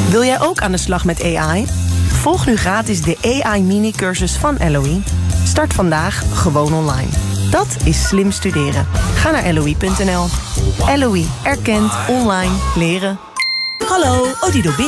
Wil jij ook aan de slag met AI? Volg nu gratis de AI mini-cursus van LOE. Start vandaag gewoon online. Dat is slim studeren. Ga naar LOE.nl. LOE erkent online leren. Hallo, Odido Business.